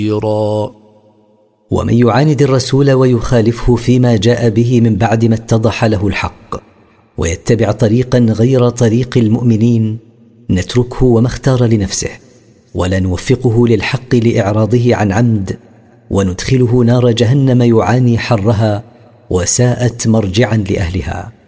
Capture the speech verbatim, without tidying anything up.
ومن يعاند الرسول ويخالفه فيما جاء به من بعد ما اتضح له الحق ويتبع طريقا غير طريق المؤمنين نتركه وما اختار لنفسه، ولا نوفقه للحق لإعراضه عن عمد، وندخله نار جهنم يعاني حرها وساءت مرجعا لأهلها.